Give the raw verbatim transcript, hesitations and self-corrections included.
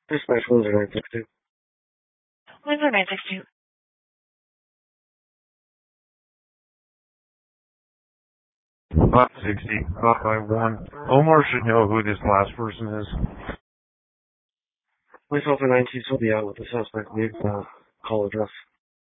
Dispatch Windsor nine six two. Windsor nine six two. five sixty, five five one. Omar should know who this last person is. Police Officer nine two will be out with the suspect. Leave the call address.